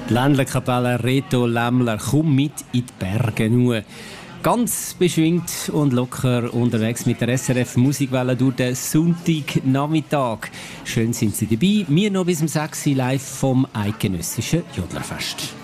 Die Ländlerkapelle Reto Lämmler, komm mit in die Berge nur. Ganz beschwingt und locker unterwegs mit der SRF Musikwelle durch den Sonntagnachmittag. Schön sind Sie dabei. Wir noch bis um 6 Uhr live vom Eidgenössischen Jodlerfest.